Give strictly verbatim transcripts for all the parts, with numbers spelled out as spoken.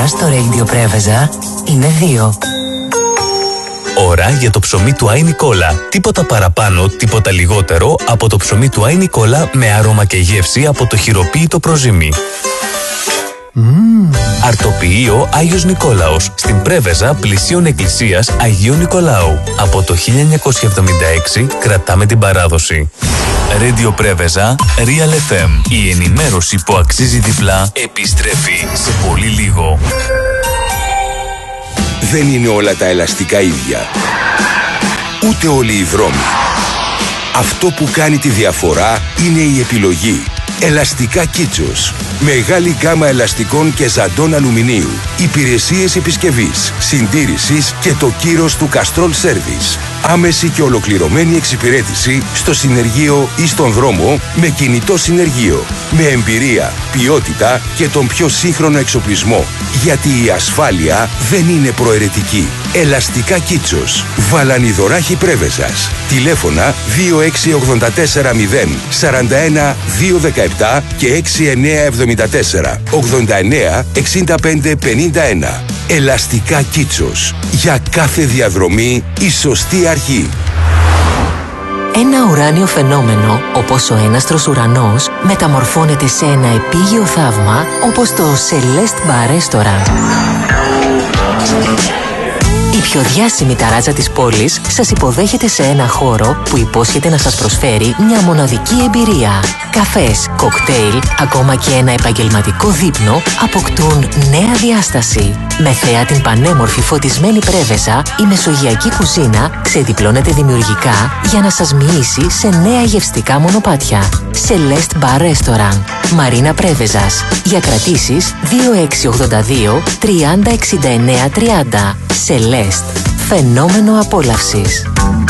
ώρα στο Radio Πρέβεζα είναι δύο. Ώρα για το ψωμί του Άι Νικόλα. Τίποτα παραπάνω, τίποτα λιγότερο από το ψωμί του Άι Νικόλα με άρωμα και γεύση από το χειροποίητο προζύμι. Mm. Αρτοποιείο Άγιος Νικόλαος στην Πρέβεζα πλησίων εκκλησίας Αγίου Νικολάου. Από το χίλια εννιακόσια εβδομήντα έξι κρατάμε την παράδοση. Radio Πρέβεζα, Real εφ εμ. Η ενημέρωση που αξίζει διπλά επιστρέφει σε πολύ λίγο. Δεν είναι όλα τα ελαστικά ίδια. Ούτε όλοι οι δρόμοι. Αυτό που κάνει τη διαφορά είναι η επιλογή. Ελαστικά Κίτσος. Μεγάλη γκάμα ελαστικών και ζαντών αλουμινίου. Υπηρεσίες επισκευής, συντήρησης και το κύρος του Castrol Service. Άμεση και ολοκληρωμένη εξυπηρέτηση στο συνεργείο ή στον δρόμο με κινητό συνεργείο. Με εμπειρία, ποιότητα και τον πιο σύγχρονο εξοπλισμό. Γιατί η ασφάλεια δεν είναι προαιρετική. Ελαστικά Κίτσος. Βαλανιδωράχη Πρέβεζας. Τηλέφωνα δύο έξι οκτώ τέσσερα μηδέν σαράντα ένα δύο δεκαεπτά και έξι εννιά εβδομήντα τέσσερα ογδόντα εννιά εξήντα πέντε πενήντα ένα. Ελαστικά Κίτσος. Για κάθε διαδρομή η σωστή αρχή. Ένα ουράνιο φαινόμενο, όπως ο έναστρος ουρανός, μεταμορφώνεται σε ένα επίγειο θαύμα, όπως το Celeste Bar Restaurant. Η πιο διάσημη ταράτσα της πόλης σας υποδέχεται σε ένα χώρο που υπόσχεται να σας προσφέρει μια μοναδική εμπειρία. Καφές, κοκτέιλ, ακόμα και ένα επαγγελματικό δείπνο αποκτούν νέα διάσταση. Με θέα την πανέμορφη φωτισμένη Πρέβεζα, η μεσογειακή κουζίνα ξεδιπλώνεται δημιουργικά για να σας μοιήσει σε νέα γευστικά μονοπάτια. Celeste Bar Restaurant, Μαρίνα Πρέβεζας. Για κρατήσεις δύο έξι οκτώ δύο τριάντα εξήντα εννέα τριάντα. Celeste. Φαινόμενο απόλαυσης.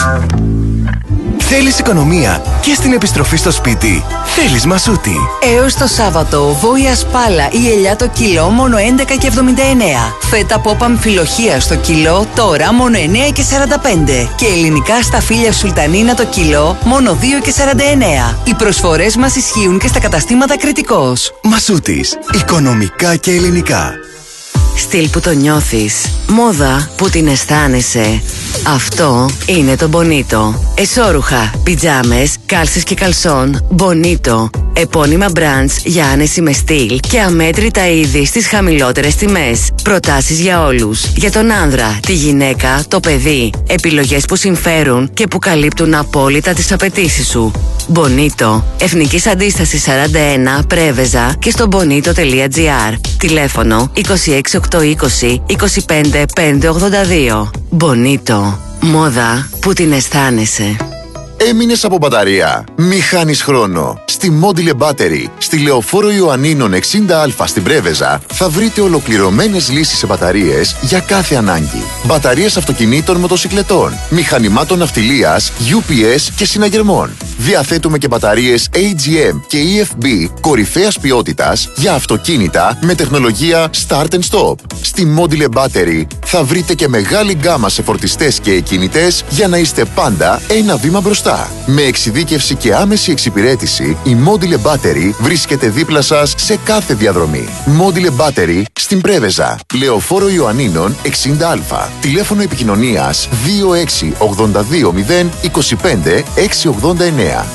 Θέλεις οικονομία και στην επιστροφή στο σπίτι? Θέλεις Μασούτη. Έως το Σάββατο, βόηα σπάλα ή ελιά το κιλό μόνο έντεκα και εβδομήντα εννέα. Φέτα πόπα αμφιλοχεία στο κιλό τώρα μόνο εννέα και σαράντα πέντε. Και ελληνικά σταφύλια σουλτανίνα το κιλό μόνο δύο και σαράντα εννέα. Οι προσφορές μας ισχύουν και στα καταστήματα Κρητικός. Μασούτης. Οικονομικά και ελληνικά. Στυλ που το νιώθεις. Μόδα που την αισθάνεσαι. Αυτό είναι το Bonito. Εσώρουχα, πιτζάμες, κάλσες και καλσόν. Bonito. Επώνυμα brands για άνεση με στυλ και αμέτρητα είδη στις χαμηλότερες τιμές. Προτάσεις για όλους. Για τον άνδρα, τη γυναίκα, το παιδί. Επιλογές που συμφέρουν και που καλύπτουν απόλυτα τις απαιτήσεις σου. Bonito. Εθνικής Αντίστασης σαράντα ένα, Πρέβεζα και στο bonito τελεία gr. Τηλέφωνο είκοσι έξι οκτακόσια είκοσι είκοσι πέντε πεντακόσια ογδόντα δύο. Bonito. Μόδα που την αισθάνεσαι. Έμεινες από μπαταρία? Μη χάνεις χρόνο. Στη Module Battery, στη Λεωφόρο Ιωαννίνων εξήντα α στην Πρέβεζα, θα βρείτε ολοκληρωμένες λύσεις σε μπαταρίες για κάθε ανάγκη. Μπαταρίες αυτοκινήτων, μοτοσικλετών, μηχανημάτων ναυτιλίας, γιου πι ες και συναγερμών. Διαθέτουμε και μπαταρίες έι τζι εμ και ι εφ μπι κορυφαίας ποιότητας για αυτοκίνητα με τεχνολογία Start and Stop. Στη Module Battery θα βρείτε και μεγάλη γκάμα σε φορτιστές και εκκίνητες για να είστε πάντα ένα βήμα μπροστά. Με εξειδίκευση και άμεση εξυπηρέτηση, η Module Battery βρίσκεται δίπλα σας σε κάθε διαδρομή. Module Battery στην Πρέβεζα, Λεωφόρο Ιωαννίνων εξήντα α. Τηλέφωνο επικοινωνίας δύο έξι οκτώ δύο μηδέν είκοσι πέντε εξακόσια ογδόντα εννέα.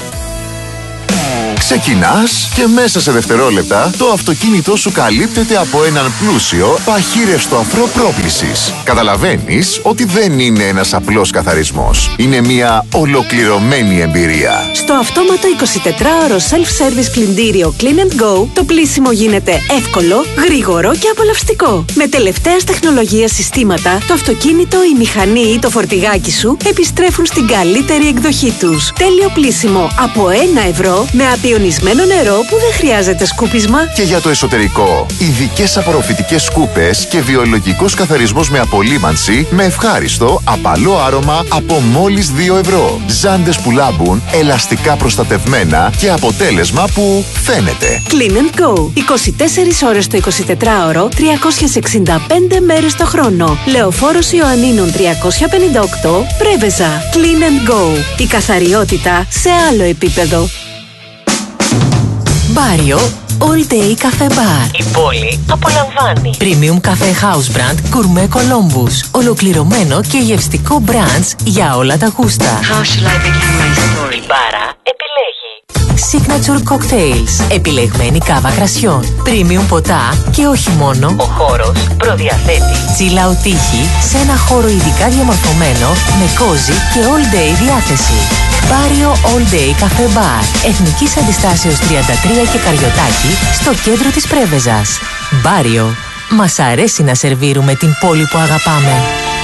Ξεκινάς και μέσα σε δευτερόλεπτα το αυτοκίνητό σου καλύπτεται από έναν πλούσιο παχύρευστο αφρό πρόκλησης. Καταλαβαίνεις ότι δεν είναι ένας απλός καθαρισμός. Είναι μια ολοκληρωμένη εμπειρία. Στο αυτόματο εικοσιτετράωρο self-service πλυντήριο Clean and Go, το πλύσιμο γίνεται εύκολο, γρήγορο και απολαυστικό. Με τελευταίας τεχνολογίας συστήματα, το αυτοκίνητο, η μηχανή ή το φορτηγάκι σου επιστρέφουν στην καλύτερη εκδοχή τους. Τέλειο πλύσιμο από ένα ευρώ με απειονισμένο νερό που δεν χρειάζεται σκούπισμα. Και για το εσωτερικό, ειδικές απορροφητικές σκούπες και βιολογικός καθαρισμός με απολύμανση με ευχάριστο, απαλό άρωμα από μόλις δύο ευρώ. Ζάντες που λάμπουν, ελαστικά προστατευμένα και αποτέλεσμα που φαίνεται. Clean and Go. είκοσι τέσσερις ώρες το εικοσιτετράωρο, τριακόσιες εξήντα πέντε μέρες το χρόνο. Λεωφόρος Ιωαννίνων τριακόσια πενήντα οκτώ, Πρέβεζα. Clean and Go. Η καθαριότητα σε άλλο επίπεδο. Μπάριο, All Day Cafe Bar. Η πόλη απολαμβάνει. Premium Cafe House Brand Gourmet Columbus. Ολοκληρωμένο και γευστικό brunch για όλα τα γούστα. How shall I begin my story? Η μπάρα επιλέγει Signature Cocktails. Επιλεγμένη κάβα κρασιών. Premium ποτά και όχι μόνο. Ο χώρος προδιαθέτει chill out τύχη σε ένα χώρο ειδικά διαμορφωμένο με cozy και all day διάθεση. Μπάριο All Day Cafe Bar. Εθνικής Αντιστάσεως τριάντα τρία και Καριωτάκη στο κέντρο της Πρέβεζας. Μπάριο. Μας αρέσει να σερβίρουμε την πόλη που αγαπάμε.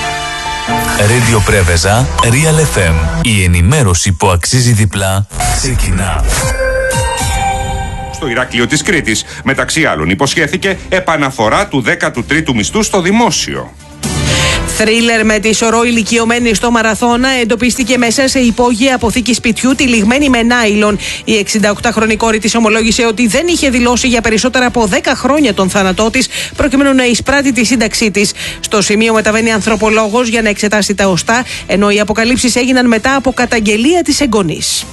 Radio Πρέβεζα, Real εφ εμ. Η ενημέρωση που αξίζει διπλά ξεκινά. Στο Ηράκλειο της Κρήτης, μεταξύ άλλων, υποσχέθηκε επαναφορά του δέκατου τρίτου μισθού στο δημόσιο. Θρίλερ με τη σωρό ηλικιωμένη στο Μαραθώνα εντοπίστηκε μέσα σε υπόγεια αποθήκη σπιτιού τυλιγμένη με νάιλον. Η εξηνταοκτάχρονη κόρη της ομολόγησε ότι δεν είχε δηλώσει για περισσότερα από δέκα χρόνια τον θάνατό της, προκειμένου να εισπράττει τη σύνταξή της. Στο σημείο μεταβαίνει ανθρωπολόγος για να εξετάσει τα οστά, ενώ οι αποκαλύψεις έγιναν μετά από καταγγελία της εγγονής.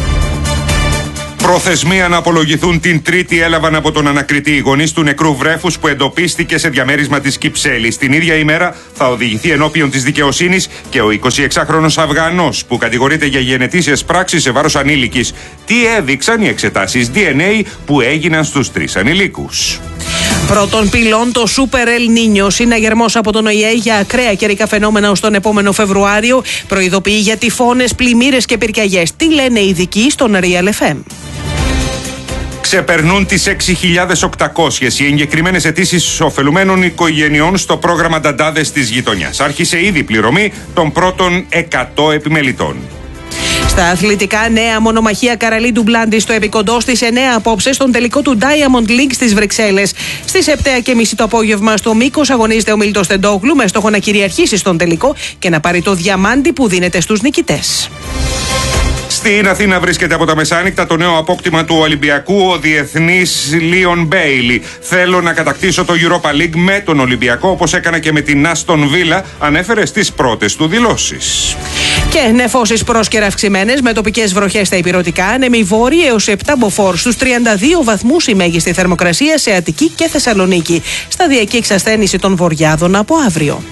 Προθεσμία να απολογηθούν την Τρίτη έλαβαν από τον ανακριτή οι γονείς του νεκρού βρέφους που εντοπίστηκε σε διαμέρισμα της Κυψέλης. Την ίδια ημέρα θα οδηγηθεί ενώπιον της δικαιοσύνης και ο εικοσιεξάχρονος Αφγανός που κατηγορείται για γενετήσιες πράξεις σε βάρος ανήλικης. Τι έδειξαν οι εξετάσεις ντι εν έι που έγιναν στους τρεις ανηλίκους. Πρώτον πυλών, το Super El Niño, συναγερμός από τον Ο Η Ε για ακραία καιρικά φαινόμενα ως τον επόμενο Φεβρουάριο, προειδοποιεί για τυφώνες, πλημμύρες και πυρκαγιές. Τι λένε οι ειδικοί στον Real εφ εμ. Ξεπερνούν τις έξι χιλιάδες οκτακόσιες οι εγκεκριμένες αιτήσεις ωφελουμένων οικογενειών στο πρόγραμμα Νταντάδες της γειτονιάς. Άρχισε ήδη πληρωμή των πρώτων εκατό επιμελητών. Στα αθλητικά, νέα μονομαχία Καραλίντου Μπλάντη στο επικοντό στις εννέα απόψε στον τελικό του Diamond League στις Βρυξέλλες. Στις επτά και μισή το απόγευμα στο Μήκος αγωνίζεται ο Μίλτος Τεντόγλου με στόχο να κυριαρχήσει στον τελικό και να πάρει το διαμάντι που δίνεται στους νικητές. Στην Αθήνα βρίσκεται από τα μεσάνυχτα το νέο απόκτημα του Ολυμπιακού, ο διεθνής Λίον Μπέιλι. Θέλω να κατακτήσω το Europa League με τον Ολυμπιακό, όπως έκανα και με την Άστον Βίλα, ανέφερε στις πρώτες του δηλώσεις. Και νεφώσεις πρόσκαιρα αυξημένες με τοπικές βροχές στα ηπειρωτικά, ανέμοι βόρειοι έως επτά μποφόρ, στους τριάντα δύο βαθμούς η μέγιστη θερμοκρασία σε Αττική και Θεσσαλονίκη. Σταδιακή εξασθένηση των βορειάδων από αύριο.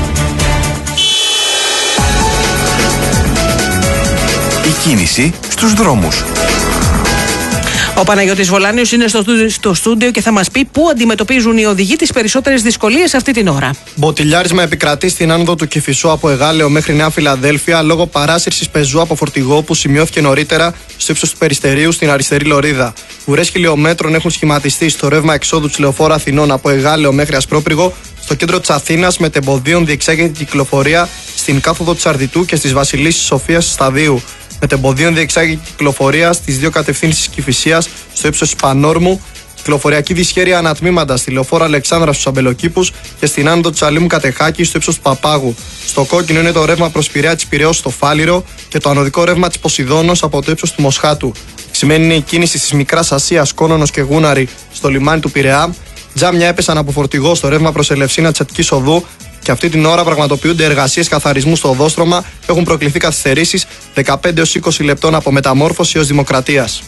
Η κίνηση στους δρόμους. Ο Παναγιώτης Βολάνιος είναι στο, στο στούντιο και θα μας πει πού αντιμετωπίζουν οι οδηγοί τις περισσότερες δυσκολίες αυτή την ώρα. Μποτιλιάρισμα επικρατεί στην άνοδο του Κηφισού από Εγάλεο μέχρι Νέα Φιλαδέλφια λόγω παράσυρσης πεζού από φορτηγό που σημειώθηκε νωρίτερα στο ύψος του Περιστερίου στην αριστερή λωρίδα. Ουρές χιλιόμετρων έχουν σχηματιστεί στο ρεύμα εξόδου της Λεωφόρου Αθηνών από Εγάλεο μέχρι Ασπρόπρυγο, στο κέντρο της Αθήνας μετεμποδίων διεξάγεται η κυκλοφορία στην κάθοδο της Αρδιτού και στις Βασιλίσσης Σοφίας Σταδίου. Μετεμποδίων διεξάγεται κυκλοφορία στις δύο κατευθύνσεις της Κηφισίας στο ύψος της Πανόρμου, κυκλοφοριακή δυσχέρεια ανατμήματα στη Λεωφόρο Αλεξάνδρα στους Αμπελοκήπους και στην άνοδο της Αλήμου Κατεχάκη στο ύψος του Παπάγου. Στο κόκκινο είναι το ρεύμα προς Πειραιά της Πειραιώς στο Φάληρο και το ανωδικό ρεύμα της Ποσειδώνος από το ύψος του Μοσχάτου. Σημαίνει είναι η κίνηση της Μικράς Ασίας, Κόνονος και Γούναρη στο λιμάνι του Πειραιά. Τζάμια έπεσαν από φορτηγό στο ρεύμα προς Ελευσίνα της Αττικής Οδού. Και αυτή την ώρα πραγματοποιούνται εργασίες καθαρισμού στο οδόστρωμα. Έχουν προκληθεί καθυστερήσεις δεκαπέντε έως είκοσι λεπτών από Μεταμόρφωση έως Δημοκρατίας.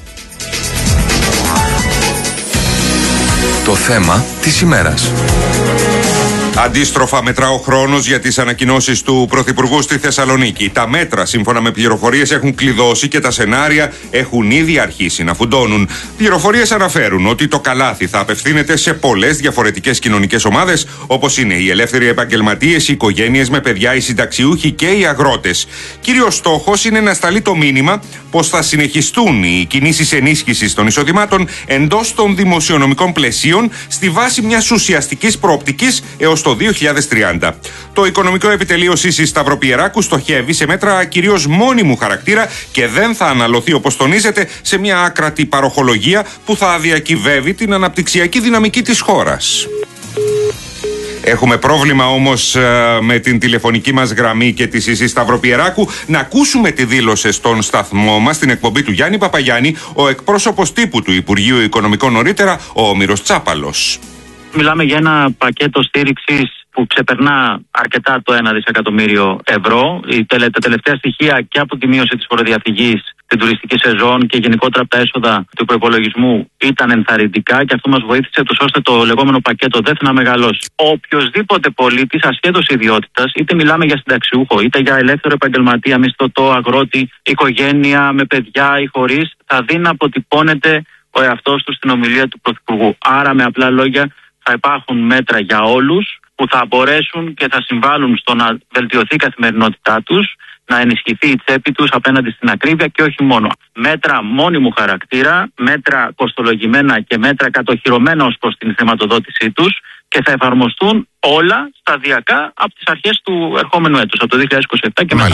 Το θέμα της ημέρας. Αντίστροφα μετρά ο χρόνος για τις ανακοινώσεις του Πρωθυπουργού στη Θεσσαλονίκη. Τα μέτρα, σύμφωνα με πληροφορίες, έχουν κλειδώσει και τα σενάρια έχουν ήδη αρχίσει να φουντώνουν. Πληροφορίες αναφέρουν ότι το καλάθι θα απευθύνεται σε πολλές διαφορετικές κοινωνικές ομάδες, όπως είναι οι ελεύθεροι επαγγελματίες, οι οικογένειες με παιδιά, οι συνταξιούχοι και οι αγρότες. Κύριος στόχος είναι να σταλεί το μήνυμα πως θα συνεχιστούν οι κινήσεις ενίσχυσης των εισοδημάτων εντός των δημοσιονομικών πλαισίων στη βάση μιας ουσιαστικής προοπτικής έως το δύο χιλιάδες τριάντα. Το Οικονομικό Επιτελείο Σύσης Σταυροπιεράκου στοχεύει σε μέτρα κυρίως μόνιμου χαρακτήρα και δεν θα αναλωθεί, όπως τονίζεται, σε μια άκρατη παροχολογία που θα διακυβεύει την αναπτυξιακή δυναμική της χώρας. Έχουμε πρόβλημα όμως με την τηλεφωνική μας γραμμή και τη Σύση Σταυροπιεράκου. Να ακούσουμε τι δήλωσε στον σταθμό μας, στην εκπομπή του Γιάννη Παπαγιάννη, ο εκπρόσωπος τύπου του Υπουργείου Οικονομικών νωρίτερα, ο Όμηρος Τσάπαλος. Μιλάμε για ένα πακέτο στήριξης που ξεπερνά αρκετά το ένα δισεκατομμύριο ευρώ. Τα τελευταία στοιχεία και από τη μείωση της φοροδιαφυγής την τουριστική σεζόν και γενικότερα από τα έσοδα του προϋπολογισμού ήταν ενθαρρυντικά και αυτό μας βοήθησε τους ώστε το λεγόμενο πακέτο ΔΕΘ να μεγαλώσει. Οποιοσδήποτε πολίτης ασχέτως ιδιότητας, είτε μιλάμε για συνταξιούχο, είτε για ελεύθερο επαγγελματία, μισθωτό, αγρότη, οικογένεια με παιδιά ή χωρίς, θα δει να αποτυπώνεται ο εαυτός του στην ομιλία του Πρωθυπουργού. Άρα, με απλά λόγια, θα υπάρχουν μέτρα για όλους που θα μπορέσουν και θα συμβάλλουν στο να βελτιωθεί η καθημερινότητά τους, να ενισχυθεί η τσέπη τους απέναντι στην ακρίβεια και όχι μόνο. Μέτρα μόνιμου χαρακτήρα, μέτρα κοστολογημένα και μέτρα κατοχυρωμένα ως προς την χρηματοδότησή τους και θα εφαρμοστούν όλα σταδιακά από τις αρχές του ερχόμενου έτους, από το δύο χιλιάδες είκοσι επτά και μετά.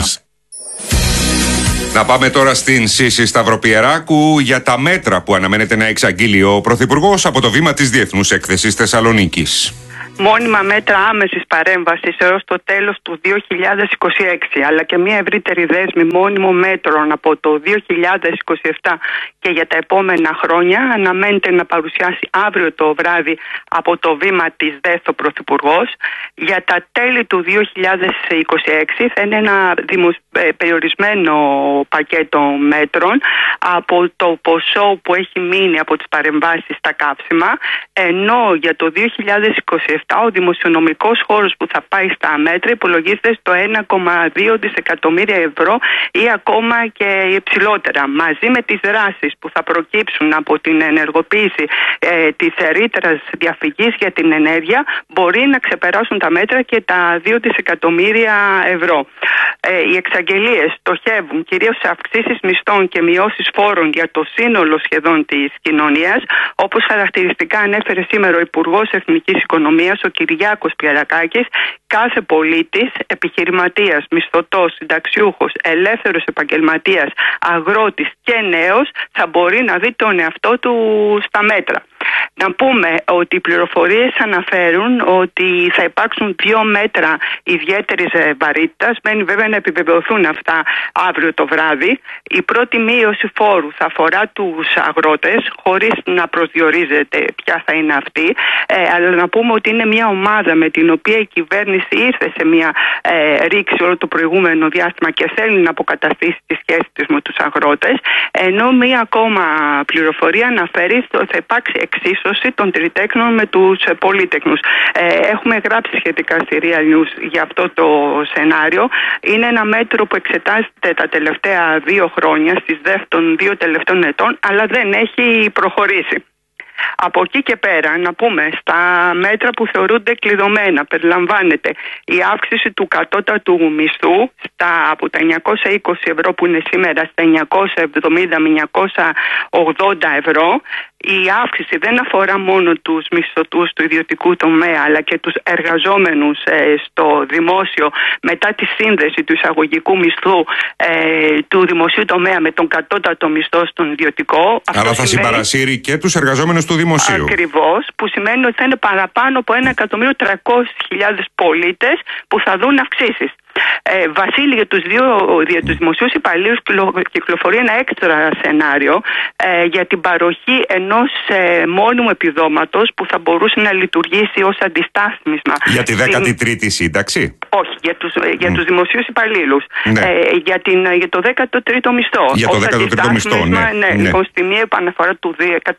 Να πάμε τώρα στην Σύση Σταυροπιεράκου για τα μέτρα που αναμένεται να εξαγγείλει ο Πρωθυπουργός από το βήμα της Διεθνούς Έκθεσης Θεσσαλονίκης. Μόνιμα μέτρα άμεσης παρέμβασης έως το τέλος του δύο χιλιάδες είκοσι έξι, αλλά και μια ευρύτερη δέσμη μόνιμων μέτρων από το δύο χιλιάδες είκοσι επτά και για τα επόμενα χρόνια αναμένεται να παρουσιάσει αύριο το βράδυ από το βήμα της ΔΕΘ ο Πρωθυπουργός. Για τα τέλη του δύο χιλιάδες είκοσι έξι θα είναι ένα δημοσ... περιορισμένο πακέτο μέτρων από το ποσό που έχει μείνει από τις παρεμβάσεις στα καύσιμα, ενώ για το δύο χιλιάδες είκοσι επτά ο δημοσιονομικός χώρος που θα πάει στα μέτρα υπολογίζεται στο ένα κόμμα δύο δισεκατομμύρια ευρώ ή ακόμα και υψηλότερα. Μαζί με τις δράσεις που θα προκύψουν από την ενεργοποίηση ε, της ρήτρας διαφυγής για την ενέργεια, μπορεί να ξεπεράσουν τα μέτρα και τα δύο δισεκατομμύρια ευρώ. Ε, οι εξαγγελίες στοχεύουν κυρίως σε αυξήσεις μισθών και μειώσεις φόρων για το σύνολο σχεδόν της κοινωνίας, όπως χαρακτηριστικά ανέφερε σήμερα ο Υπουργός Εθνικής Οικονομίας, ο Κυριάκος Πιερακάκης. Κάθε πολίτης, επιχειρηματίας, μισθωτός, συνταξιούχος, ελεύθερος επαγγελματίας, αγρότης και νέος θα μπορεί να δει τον εαυτό του στα μέτρα. Να πούμε ότι οι πληροφορίες αναφέρουν ότι θα υπάρξουν δύο μέτρα ιδιαίτερης βαρύτητας. Μένει βέβαια να επιβεβαιωθούν αυτά αύριο το βράδυ. Η πρώτη μείωση φόρου θα αφορά τους αγρότες, χωρίς να προσδιορίζεται ποια θα είναι αυτή. Ε, αλλά να πούμε ότι είναι μια ομάδα με την οποία η κυβέρνηση ήρθε σε μια ε, ρήξη όλο το προηγούμενο διάστημα και θέλει να αποκαταστήσει τη σχέση της με τους αγρότες. Ενώ μια ακόμα πληροφορία αναφέρει ότι θα υπάρξει εξίσωση των τριτέκνων με τους πολύτεκνους. Ε, έχουμε γράψει σχετικά στη Real News για αυτό το σενάριο. Είναι ένα μέτρο που εξετάζεται τα τελευταία δύο χρόνια, στις ΔΕΘ των δύο τελευταίων ετών, αλλά δεν έχει προχωρήσει. Από εκεί και πέρα, να πούμε, στα μέτρα που θεωρούνται κλειδωμένα περιλαμβάνεται η αύξηση του κατώτατου μισθού στα, από τα εννιακόσια είκοσι ευρώ που είναι σήμερα στα εννιακόσια εβδομήντα με εννιακόσια ογδόντα ευρώ. Η αύξηση δεν αφορά μόνο τους μισθωτούς του ιδιωτικού τομέα, αλλά και τους εργαζόμενους ε, στο δημόσιο μετά τη σύνδεση του εισαγωγικού μισθού ε, του δημοσίου τομέα με τον κατώτατο μισθό στον ιδιωτικό. Άρα θα σημαίνει... συμπαρασύρει και τους εργαζόμενους του δημοσίου. Ακριβώς, που σημαίνει ότι θα είναι παραπάνω από ένα εκατομμύριο τριακόσιες χιλιάδες πολίτες που θα δουν αυξήσεις. Ε, Βασίλη, για τους, δύο, για τους δημοσίους υπαλλήλους κυκλοφορεί ένα έξτρα σενάριο ε, για την παροχή ενός ε, μόνιμου επιδόματος που θα μπορούσε να λειτουργήσει ως αντιστάθμισμα. Για τη δέκατη τρίτη σύνταξη? Όχι, για τους, για mm. τους δημοσίους υπαλλήλους. Ναι. Ε, για, την, για το δέκατο τρίτο μισθό. Για το δέκατο τρίτο μισθό, ναι. ναι, ναι. Λοιπόν, στη μία επαναφορά του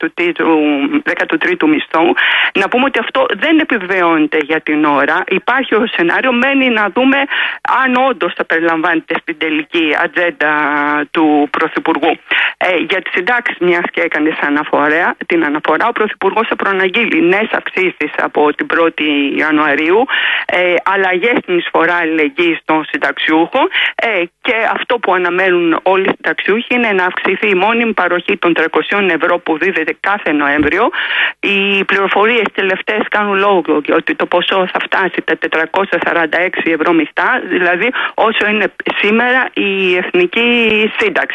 δέκατου τρίτου μισθού. Να πούμε ότι αυτό δεν επιβεβαιώνεται για την ώρα. Υπάρχει ο σενάριο, μένει να δούμε αν όντως θα περιλαμβάνεται στην τελική ατζέντα του Πρωθυπουργού. Ε, για τις συντάξεις, μιας και έκανε αναφορά, την αναφορά, ο Πρωθυπουργός θα προαναγγείλει νέες αυξήσεις από την πρώτη Ιανουαρίου, ε, αλλαγές στην εισφορά αλληλεγγύης των συνταξιούχων ε, και αυτό που αναμένουν όλοι οι συνταξιούχοι είναι να αυξηθεί η μόνιμη παροχή των τριακόσια ευρώ που δίδεται κάθε Νοέμβριο. Οι πληροφορίες τελευταίες κάνουν λόγο ότι το ποσό θα φτάσει τα τετρακόσια σαράντα έξι ευρώ μισθά, δηλαδή όσο είναι σήμερα η εθνική σύνταξη.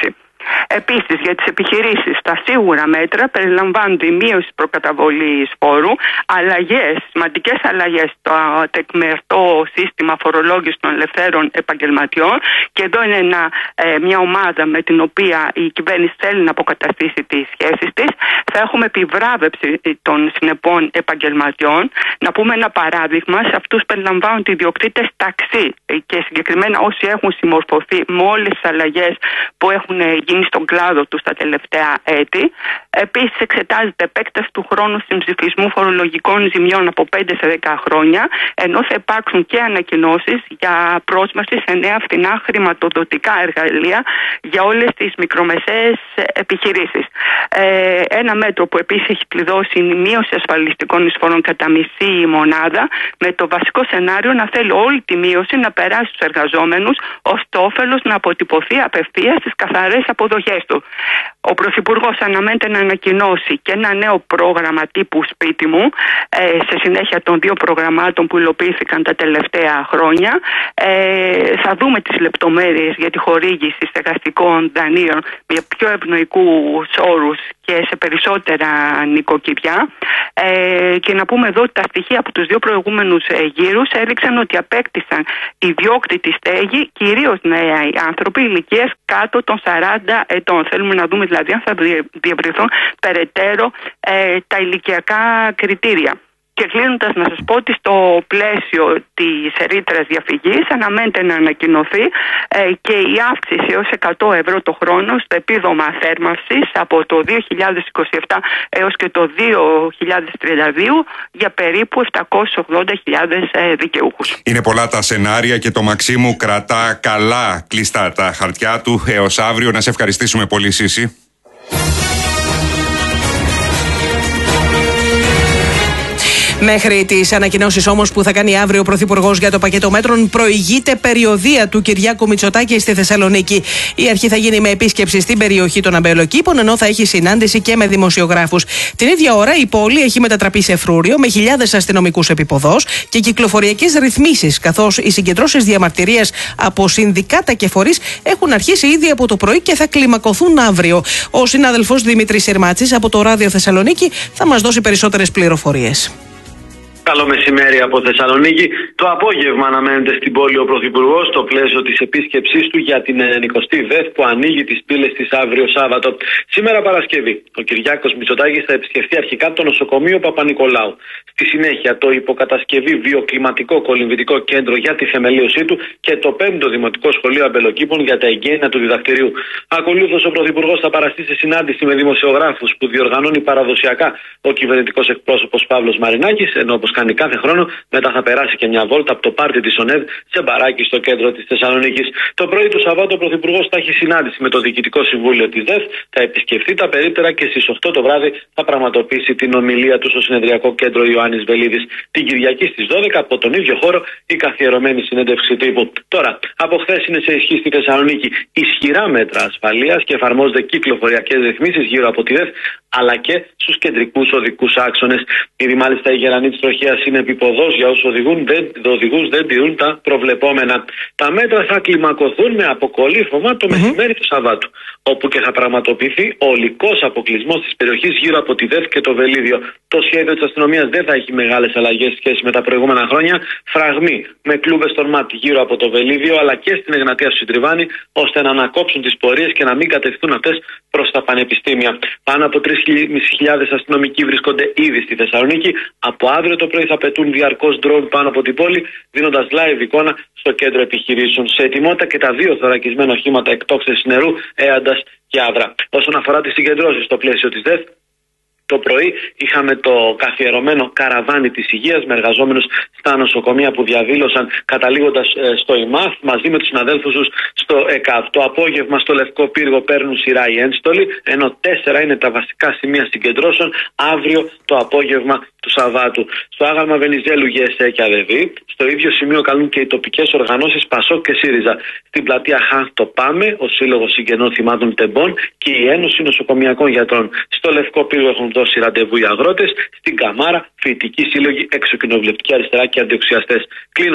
Επίσης, για τις επιχειρήσεις, τα σίγουρα μέτρα περιλαμβάνονται η μείωση προκαταβολής φόρου, αλλαγές, σημαντικές αλλαγές στο τεκμερτό σύστημα φορολόγησης των ελευθέρων επαγγελματιών, και εδώ είναι ένα, ε, μια ομάδα με την οποία η κυβέρνηση θέλει να αποκαταστήσει τις σχέσεις της. Θα έχουμε επιβράβευση των συνεπών επαγγελματιών. Να πούμε ένα παράδειγμα, σε αυτούς περιλαμβάνονται οι ιδιοκτήτες ταξί και συγκεκριμένα όσοι έχουν συμμορφωθεί με όλες τις αλλαγές που έχουν γίνει στον κλάδο τους τα τελευταία έτη. Επίσης, εξετάζεται επέκταση του χρόνου συμψηφισμού φορολογικών ζημιών από πέντε σε δέκα χρόνια, ενώ θα υπάρξουν και ανακοινώσεις για πρόσβαση σε νέα φθηνά χρηματοδοτικά εργαλεία για όλες τις μικρομεσαίες επιχειρήσεις. Ε, ένα μέτρο που επίσης έχει κλειδώσει είναι η μείωση ασφαλιστικών εισφορών κατά μισή μονάδα, με το βασικό σενάριο να θέλει όλη τη μείωση να περάσει στους εργαζόμενους, ώστε το όφελος να αποτυπωθεί απευθείας στις καθαρές αποδοχές του. Ο Πρωθυπουργός αναμένεται να ανακοινώσει και ένα νέο πρόγραμμα τύπου σπίτι μου, ε, σε συνέχεια των δύο προγραμμάτων που υλοποιήθηκαν τα τελευταία χρόνια. Ε, θα δούμε τις λεπτομέρειες για τη χορήγηση στεγαστικών δανείων με πιο ευνοϊκούς όρους και σε περισσότερα νοικοκυριά. Ε, και να πούμε εδώ ότι τα στοιχεία από τους δύο προηγούμενους ε, γύρους έδειξαν ότι απέκτησαν ιδιόκτητη στέγη κυρίως νέοι άνθρωποι ηλικίας κάτω των σαράντα ετών. Θέλουμε να δούμε δηλαδή αν θα διευρυνθούν περαιτέρω ε, τα ηλικιακά κριτήρια. Και κλείνοντας, να σας πω ότι στο πλαίσιο της ρήτρας διαφυγής αναμένεται να ανακοινωθεί ε, και η αύξηση έως εκατό ευρώ το χρόνο στο επίδομα θέρμανσης από το δύο χιλιάδες είκοσι επτά έως και το δύο χιλιάδες τριάντα δύο για περίπου επτακόσιες ογδόντα χιλιάδες ε, δικαιούχους. Είναι πολλά τα σενάρια και το Μαξίμου κρατά καλά κλειστά τα χαρτιά του έως αύριο. Να σε ευχαριστήσουμε πολύ, Σύση. Μέχρι τις ανακοινώσεις όμως που θα κάνει αύριο ο Πρωθυπουργός για το πακέτο μέτρων, προηγείται περιοδεία του Κυριάκου Μητσοτάκη στη Θεσσαλονίκη. Η αρχή θα γίνει με επίσκεψη στην περιοχή των Αμπελοκήπων, ενώ θα έχει συνάντηση και με δημοσιογράφους. Την ίδια ώρα η πόλη έχει μετατραπεί σε φρούριο με χιλιάδες αστυνομικούς επίποδος και κυκλοφοριακές ρυθμίσεις, καθώς οι συγκεντρώσεις διαμαρτυρίας από συνδικάτα και φορείς έχουν αρχίσει ήδη από το πρωί και θα κλιμακωθούν αύριο. Ο συνάδελφος Δημήτρης Σερμάτσης από το Ράδιο Θεσσαλονίκη θα μας δώσει περισσότερες πληροφορίες. Καλό μεσημέρι από Θεσσαλονίκη. Το απόγευμα αναμένεται στην πόλη ο Πρωθυπουργός στο πλαίσιο της επίσκεψής του για την ενενηκοστή ΔΕΘ που ανοίγει τις πύλες της αύριο Σάββατο. Σήμερα Παρασκευή, ο Κυριάκος Μητσοτάκης θα επισκεφτεί αρχικά το νοσοκομείο Παπα-Νικολάου. Στη συνέχεια, το υποκατασκευή βιοκλιματικό κολυμβητικό κέντρο για τη θεμελίωσή του και το πέμπτο Δημοτικό Σχολείο Αμπελοκήπων για τα εγγένεια του διδακτηρίου. Ακολούθως, ο Πρωθυπουργός θα παραστεί σε συνάντηση με δημοσιογράφους που διοργανώνει παραδοσιακά ο κυβερνητικός εκπρόσωπος Παύλος Μαρινάκης, ενώ όπως κάνει κάθε χρόνο, μετά θα περάσει και μια βόλτα από το πάρτι της ΟΝΕΔ σε μπαράκι στο κέντρο της Θεσσαλονίκης. Το πρωί του Σαββάτου, ο Πρωθυπουργός θα έχει συνάντηση με το Διοικητικό Συμβούλιο της ΔΕΘ, θα επισκεφθεί τα περίπτερα και στις οκτώ το βράδυ θα πραγματοποιήσει την ομιλία του στο Συνεδριακό Κέντρο Ιωάννης Βελίδης. Την Κυριακή στις δώδεκα, από τον ίδιο χώρο, η καθιερωμένη συνέντευξη τύπου. Τώρα, από χθες είναι σε ισχύ στη Θεσσαλονίκη ισχυρά μέτρα ασφαλείας και εφαρμόζονται κυκλοφοριακές ρυθμίσεις γύρω από τη ΔΕΘ, αλλά και στους κεντρικούς οδικούς άξονες. Ήδη μάλιστα η γερανή της τροχέας είναι επιποδός για όσους οδηγούν, δεν, οδηγούς δεν τηρούν τα προβλεπόμενα. Τα μέτρα θα κλιμακωθούν με αποκολύφωμα το μεσημέρι του Σαββάτου, όπου και θα πραγματοποιηθεί ολικός αποκλεισμός της περιοχής γύρω από τη ΔΕΘ και το Βελίδιο. Το σχέδιο της αστυνομίας δεν θα έχει μεγάλες αλλαγές σχέση με τα προηγούμενα χρόνια. Φραγμοί με κλούβες στον μάτι γύρω από το Βελίδιο, αλλά και στην Εγνατία του Συντριβάνη, ώστε να ανακόψουν τις πορείες και να μην κατευθούν αυτές προς τα πανεπιστήμια. Πάνω από τρεις χιλιάδες αστυνομικοί βρίσκονται ήδη στη Θεσσαλονίκη. Από αύριο το πρωί θα πετούν διαρκώς ντρόουν πάνω από την πόλη, δίνοντας live εικόνα στο κέντρο επιχειρήσεων. Σε ετοιμότητα και τα δύο θωρακισμένα οχήματα εκτόξευσης νερού, Έαντας και Άβρα. Όσον αφορά τις συγκεντρώσεις στο πλαίσιο της ΔΕΘ, το πρωί είχαμε το καθιερωμένο καραβάνι της υγείας με εργαζόμενους στα νοσοκομεία που διαδήλωσαν καταλήγοντας ε, στο ΙΜΑΘ μαζί με τους συναδέλφους τους στο ΕΚΑΒ. Το απόγευμα στο Λευκό Πύργο παίρνουν σειρά οι ένστολοι, ενώ τέσσερα είναι τα βασικά σημεία συγκεντρώσεων αύριο το απόγευμα του Σαββάτου. Στο άγαλμα Βενιζέλου, ΓΕΣΕ και ΑΔΕΒΗ, στο ίδιο σημείο καλούν και οι τοπικές οργανώσεις ΠΑΣΟΚ και ΣΥΡΙΖΑ. Στην πλατεία Χάνθ το ΠΑΜΕ, ο Σύλλογος Συγγενών Θυμάτων Τεμπών και η Ένωση Νοσοκομιακών Γιατρών. Στο Λευκό Πύργο έχουν δώσει ραντεβού οι αγρότες, στην Καμάρα, φοιτητικοί σύλλογοι, εξοκοινοβουλευτική αριστερά και αντιοξιαστές. Κλείνοντας,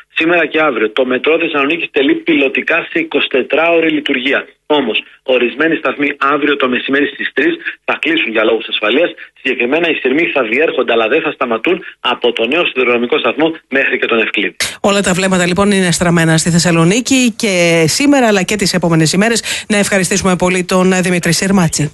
σήμερα και αύριο. Το μετρό Θεσσαλονίκης τελεί πιλωτικά σε εικοσιτετράωρη λειτουργία. Όμως, ορισμένοι σταθμοί αύριο το μεσημέρι στις τρεις θα κλείσουν για λόγους ασφαλείας. Συγκεκριμένα, οι σειρμοί θα διέρχονται, αλλά δεν θα σταματούν από το νέο σιδηροδρομικό σταθμό μέχρι και τον Ευκλήδη. Όλα τα βλέμματα λοιπόν είναι στραμμένα στη Θεσσαλονίκη και σήμερα αλλά και τις επόμενες ημέρες. Να ευχαριστήσουμε πολύ τον Δημήτρη Σερμάτση.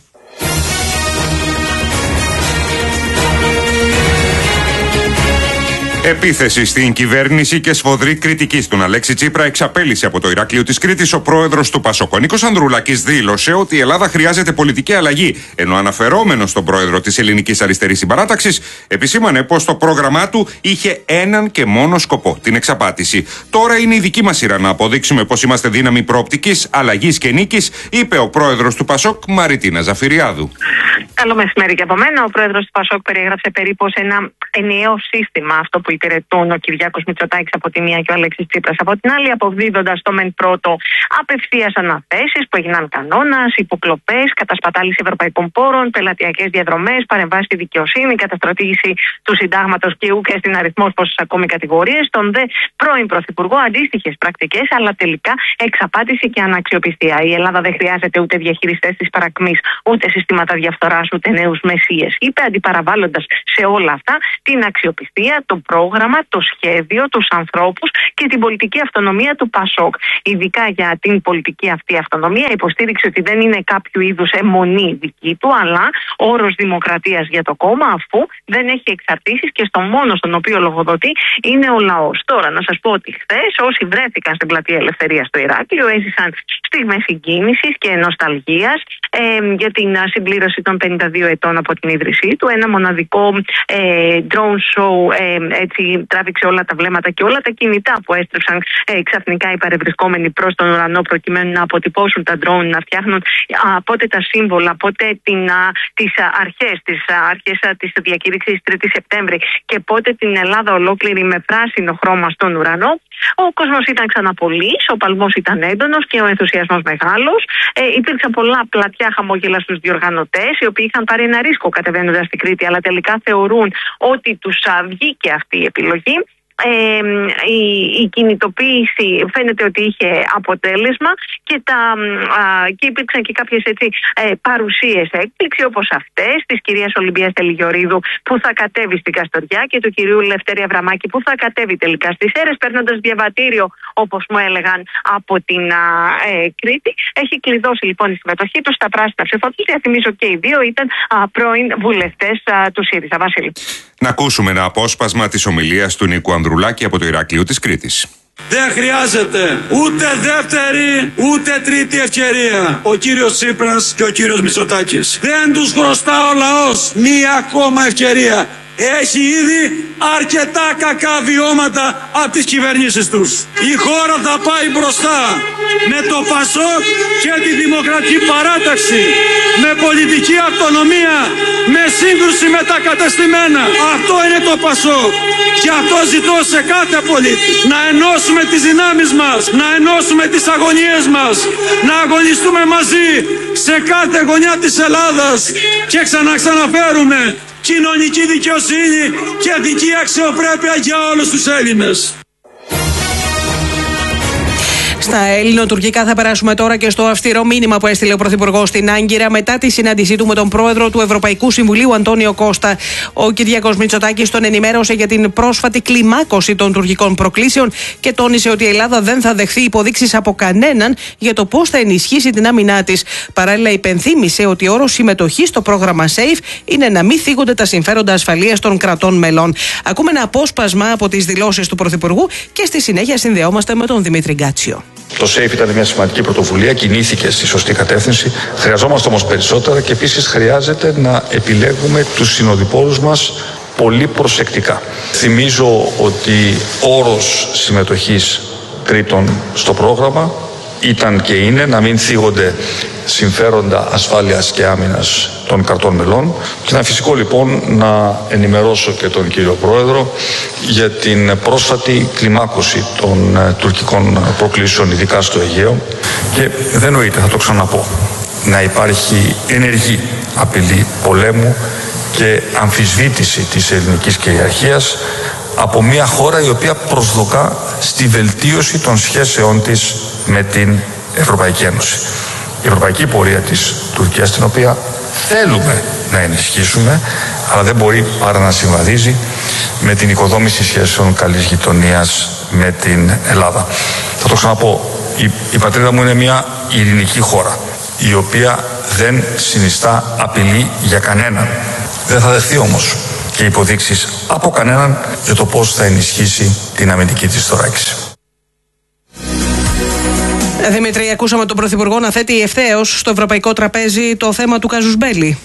Επίθεση στην κυβέρνηση και σφοδρή κριτική στον Αλέξη Τσίπρα εξαπέλυσε από το Ηράκλειο της Κρήτης ο πρόεδρος του Πασόκ. Ο Νίκος Ανδρουλάκης δήλωσε ότι η Ελλάδα χρειάζεται πολιτική αλλαγή, ενώ αναφερόμενος στον πρόεδρο της Ελληνικής Αριστερής Συμπαράταξης επισήμανε πως το πρόγραμμά του είχε έναν και μόνο σκοπό, την εξαπάτηση. Τώρα είναι η δική μας σειρά να αποδείξουμε πως είμαστε δύναμη προοπτικής, αλλαγής και νίκης, είπε ο πρόεδρος του Πασόκ, Μαριτίνα Ζαφυριάδου. Καλό μεσημέρι και από μένα. Ο πρόεδρος του Πασόκ περιέγραψε περίπου σε ένα ενιαίο σύστημα αυτό που υπηρετούν ο Κυριάκος Μητσοτάκης από τη μία και ο Αλέξης Τσίπρας από την άλλη, αποδίδοντας το μεν πρώτο απευθείας αναθέσεις που έγιναν κανόνας, υποκλοπές, κατασπατάληση ευρωπαϊκών πόρων, πελατειακές διαδρομές, παρεμβάσεις στη δικαιοσύνη, καταστρατήγηση του συντάγματος και ου και στην αριθμός πόσες ακόμη κατηγορίες. Τον δε πρώην Πρωθυπουργό αντίστοιχες πρακτικές, αλλά τελικά εξαπάτηση και αναξιοπιστία. Η Ελλάδα δεν χρειάζεται ούτε διαχειριστές της παρακμής, ούτε συστήματα διαφθοράς, ούτε νέους μεσίες, είπε, αντιπαραβάλλοντας σε όλα αυτά την αξιοπιστία, το πρόγραμμα, το σχέδιο, τους ανθρώπους και την πολιτική αυτονομία του Πασόκ. Ειδικά για την πολιτική αυτή αυτονομία υποστήριξε ότι δεν είναι κάποιο είδους αιμονή δική του, αλλά όρος δημοκρατίας για το κόμμα, αφού δεν έχει εξαρτήσεις και στο μόνο στον οποίο λογοδοτεί είναι ο λαός. Τώρα να σας πω ότι χθες όσοι βρέθηκαν στην Πλατεία Ελευθερίας στο Ηράκλειο έζησαν στιγμές συγκίνησης και νοσταλγίας ε, για την συμπλήρωση των πενήντα δύο ετών από την ίδρυσή του. Ένα μοναδικό ε, drone show ε, έτσι τράβηξε όλα τα βλέμματα και όλα τα κινητά που έστρεψαν ε, ξαφνικά οι παρευρισκόμενοι προς τον ουρανό προκειμένου να αποτυπώσουν τα drone, να φτιάχνουν α, πότε τα σύμβολα, πότε την, α, τις α, αρχές, τις α, αρχές α, της διακήρυξης τρίτη Σεπτέμβρη και πότε την Ελλάδα ολόκληρη με πράσινο χρώμα στον ουρανό. Ο κόσμος ήταν ξανά πολύς, ο παλμός ήταν έντονος και ο ενθουσιασμός μεγάλος. Ε, υπήρξαν πολλά πλατιά χαμόγελα στους διοργανωτές, οι οποίοι είχαν πάρει ένα ρίσκο κατεβαίνοντας στην Κρήτη, αλλά τελικά θεωρούν ότι τους βγήκε αυτή η επιλογή. Ε, η, η κινητοποίηση φαίνεται ότι είχε αποτέλεσμα και, τα, α, και υπήρξαν και κάποιες έτσι, ε, παρουσίες έκπληξη όπως αυτές της κυρίας Ολυμπίας Τελιγιορίδου που θα κατέβει στην Καστοριά και του κυρίου Λευτέρη Αβραμάκη που θα κατέβει τελικά στις Σέρρες παίρνοντας διαβατήριο, όπως μου έλεγαν, από την α, ε, Κρήτη. Έχει κλειδώσει λοιπόν η συμμετοχή του στα πράσινα ψηφοδέλτια. Θυμίζω και οι δύο ήταν α, πρώην βουλευτές α, του ΣΥΡΙΖΑ. Βασίλη. Να ακούσουμε ένα απόσπασμα της ομιλίας του Νίκου Ανδρουλάκη από το Ηράκλειο της Κρήτης. Δεν χρειάζεται ούτε δεύτερη ούτε τρίτη ευκαιρία ο κύριος Τσίπρας και ο κύριος Μητσοτάκης. Δεν τους χρωστά ο λαός μία ακόμα ευκαιρία. Έχει ήδη αρκετά κακά βιώματα από τις κυβερνήσεις τους. Η χώρα θα πάει μπροστά με το Πασόκ και τη Δημοκρατική Παράταξη, με πολιτική αυτονομία, με σύγκρουση με τα κατεστημένα. Αυτό είναι το Πασόκ. Και αυτό ζητώ σε κάθε πολίτη. Να ενώσουμε τις δυνάμεις μας, να ενώσουμε τις αγωνίες μας, να αγωνιστούμε μαζί σε κάθε γωνιά της Ελλάδας και ξαναξαναφέρουμε κοινωνική δικαιοσύνη και δική αξιοπρέπεια για όλους τους Έλληνες. Στα ελληνοτουρκικά θα περάσουμε τώρα και στο αυστηρό μήνυμα που έστειλε ο Πρωθυπουργός στην Άγκυρα μετά τη συνάντησή του με τον πρόεδρο του Ευρωπαϊκού Συμβουλίου Αντώνιο Κώστα. Ο Κυριάκος Μητσοτάκης τον ενημέρωσε για την πρόσφατη κλιμάκωση των τουρκικών προκλήσεων και τόνισε ότι η Ελλάδα δεν θα δεχθεί υποδείξεις από κανέναν για το πώς θα ενισχύσει την άμυνά της. Παράλληλα, υπενθύμησε ότι όρος συμμετοχής στο πρόγραμμα SAFE είναι να μην θίγονται τα συμφέροντα ασφαλείας των κρατών μελών. Ακούμε ένα απόσπασμα από τις δηλώσεις του Πρωθυπουργού και στη συνέχεια συνδεόμαστε με τον Δημήτρη Γκάτσιο. Το SAFE ήταν μια σημαντική πρωτοβουλία, κινήθηκε στη σωστή κατεύθυνση. Χρειαζόμαστε όμως περισσότερα και επίσης χρειάζεται να επιλέγουμε τους συνοδοιπόρους μας πολύ προσεκτικά. Θυμίζω ότι όρος συμμετοχής τρίτων στο πρόγραμμα ήταν και είναι να μην θίγονται συμφέροντα ασφάλειας και άμυνας των κρατών μελών. Και είναι φυσικό λοιπόν να ενημερώσω και τον κύριο Πρόεδρο για την πρόσφατη κλιμάκωση των ε, τουρκικών προκλήσεων, ειδικά στο Αιγαίο. Και δεν νοείται, θα το ξαναπώ, να υπάρχει ενεργή απειλή πολέμου και αμφισβήτηση της ελληνικής κυριαρχίας από μια χώρα η οποία προσδοκά στη βελτίωση των σχέσεών της με την Ευρωπαϊκή Ένωση. Η ευρωπαϊκή πορεία της Τουρκίας, την οποία θέλουμε να ενισχύσουμε, αλλά δεν μπορεί παρά να συμβαδίζει με την οικοδόμηση σχέσεων καλής γειτονίας με την Ελλάδα. Θα το ξαναπώ, η, η πατρίδα μου είναι μια ειρηνική χώρα, η οποία δεν συνιστά απειλή για κανέναν. Δεν θα δεχθεί όμως και υποδείξεις από κανέναν για το πώς θα ενισχύσει την αμυντική της θωράκιση. Δημήτρη, ακούσαμε τον Πρωθυπουργό να θέτει ευθέως στο ευρωπαϊκό τραπέζι το θέμα του κάζους μπέλι.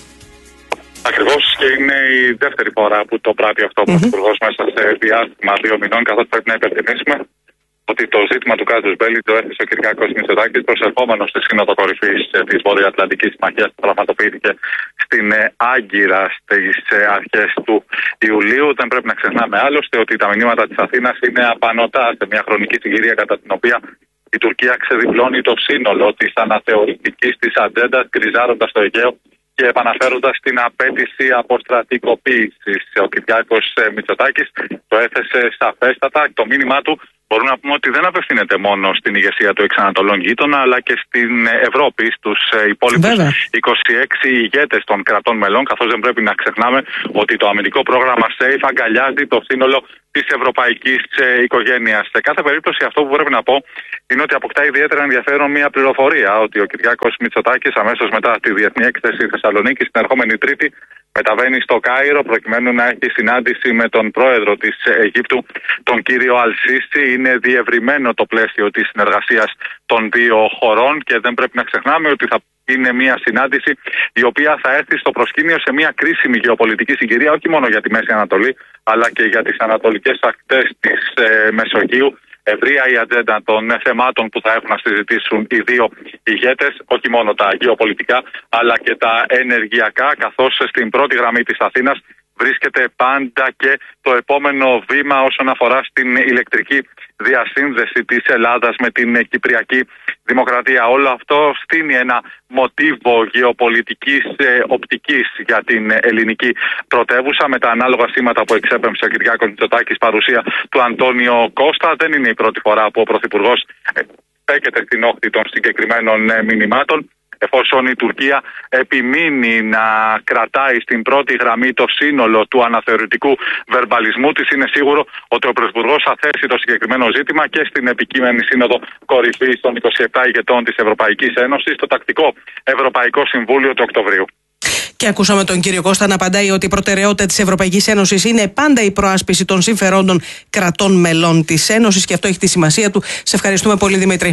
Ακριβώς, και είναι η δεύτερη φορά που το πράττει αυτό ο mm-hmm. Πρωθυπουργός μέσα σε διάστημα δύο μηνών, καθώς πρέπει να υπενθυμίσουμε ότι το ζήτημα του κάζους μπέλι το έθεσε ο Κυριάκος Μητσοτάκης προσερχόμενος στη Σύνοδο Κορυφής της Βορειοατλαντικής Συμμαχίας που πραγματοποιήθηκε στην Άγκυρα στις αρχές του Ιουλίου. Δεν πρέπει να ξεχνάμε άλλωστε ότι τα μηνύματα της Αθήνας είναι απανωτά σε μια χρονική συγκυρία κατά την οποία η Τουρκία ξεδιπλώνει το σύνολο της αναθεωρητικής της ατζέντας, γκριζάροντας το Αιγαίο και επαναφέροντας την απέτηση αποστρατικοποίησης. Ο Κυριάκος Μητσοτάκης το έθεσε σαφέστατα. Το μήνυμά του μπορούμε να πούμε ότι δεν απευθύνεται μόνο στην ηγεσία του εξανατολών γείτονα, αλλά και στην Ευρώπη, στους υπόλοιπους είκοσι έξι ηγέτες των κρατών μελών, καθώς δεν πρέπει να ξεχνάμε ότι το αμυντικό πρόγραμμα SAFE αγκαλιάζει το σύνολο της ευρωπαϊκής οικογένειας. Σε κάθε περίπτωση, αυτό που πρέπει να πω είναι ότι αποκτά ιδιαίτερα ενδιαφέρον μια πληροφορία ότι ο Κυριάκος Μητσοτάκης αμέσως μετά τη Διεθνή Έκθεση Θεσσαλονίκη την ερχόμενη Τρίτη μεταβαίνει στο Κάιρο προκειμένου να έχει συνάντηση με τον πρόεδρο της Αιγύπτου, τον κύριο Αλσίσι. Είναι διευρυμένο το πλαίσιο της συνεργασίας των δύο χωρών και δεν πρέπει να ξεχνάμε ότι θα είναι μια συνάντηση η οποία θα έρθει στο προσκήνιο σε μια κρίσιμη γεωπολιτική συγκυρία, όχι μόνο για τη Μέση Ανατολή, αλλά και για τις ανατολικές ακτές της ε, Μεσογείου. Ευρεία η ατζέντα των θεμάτων που θα έχουν να συζητήσουν οι δύο ηγέτες, όχι μόνο τα γεωπολιτικά, αλλά και τα ενεργειακά, καθώς στην πρώτη γραμμή της Αθήνας βρίσκεται πάντα και το επόμενο βήμα όσον αφορά στην ηλεκτρική διασύνδεση της Ελλάδας με την Κυπριακή Δημοκρατία. Όλο αυτό στείνει ένα μοτίβο γεωπολιτικής ε, οπτικής για την ελληνική πρωτεύουσα, με τα ανάλογα σήματα που εξέπεμψε ο Κυριάκος Μητσοτάκης παρουσία του Αντώνιο Κώστα. Δεν είναι η πρώτη φορά που ο Πρωθυπουργός ε, στέκεται στην όχθη των συγκεκριμένων ε, μηνυμάτων. Εφόσον η Τουρκία επιμείνει να κρατάει στην πρώτη γραμμή το σύνολο του αναθεωρητικού βερμπαλισμού της, είναι σίγουρο ότι ο Πρωθυπουργός θα θέσει το συγκεκριμένο ζήτημα και στην επικείμενη Σύνοδο Κορυφής των είκοσι επτά ηγετών της Ευρωπαϊκής Ένωσης, στο τακτικό Ευρωπαϊκό Συμβούλιο του Οκτωβρίου. Και ακούσαμε τον κύριο Κώστα να απαντάει ότι η προτεραιότητα της Ευρωπαϊκής Ένωσης είναι πάντα η προάσπιση των συμφερόντων κρατών μελών της Ένωσης και αυτό έχει τη σημασία του. Σε ευχαριστούμε πολύ, Δημήτρη.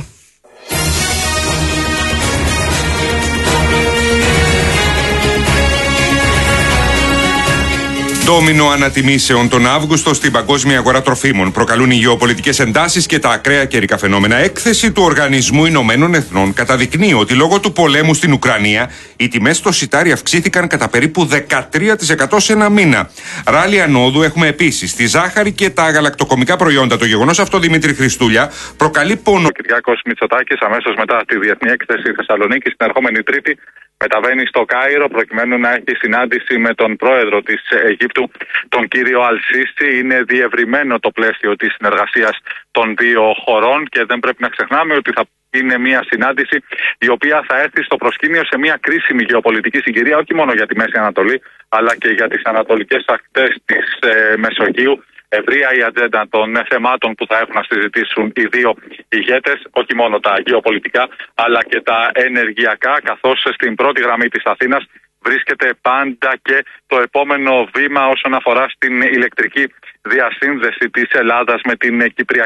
Ντόμινο ανατιμήσεων τον Αύγουστο στην παγκόσμια αγορά τροφίμων προκαλούν οι γεωπολιτικές εντάσεις και τα ακραία καιρικά φαινόμενα. Έκθεση του Οργανισμού Ηνωμένων Εθνών καταδεικνύει ότι λόγω του πολέμου στην Ουκρανία οι τιμές στο σιτάρι αυξήθηκαν κατά περίπου δεκατρία τοις εκατό σε ένα μήνα. Ράλι ανόδου έχουμε επίσης τη ζάχαρη και τα γαλακτοκομικά προϊόντα. Το γεγονός αυτό, Δημήτρη Χριστούλια, προκαλεί πόνο. Ο Κυριάκος Μητσοτάκης αμέσως μετά τη Διεθνή Έκθεση Θεσσαλονίκη την ερχόμενη Τρίτη μεταβαίνει στο Κάιρο προκειμένου να έχει συνάντηση με τον πρόεδρο της Αιγύπτου, τον κύριο Αλσίσι. Είναι διευρυμένο το πλαίσιο της συνεργασίας των δύο χωρών και δεν πρέπει να ξεχνάμε ότι θα είναι μια συνάντηση η οποία θα έρθει στο προσκήνιο σε μια κρίσιμη γεωπολιτική συγκυρία, όχι μόνο για τη Μέση Ανατολή, αλλά και για τις ανατολικές ακτές της ε, Μεσογείου. Ευρεία η ατζέντα των θεμάτων που θα έχουν να συζητήσουν οι δύο ηγέτες, όχι μόνο τα γεωπολιτικά, αλλά και τα ενεργειακά, καθώς στην πρώτη γραμμή της Αθήνας βρίσκεται πάντα και το επόμενο βήμα όσον αφορά στην ηλεκτρική διασύνδεση της Ελλάδας με την Κυπριακή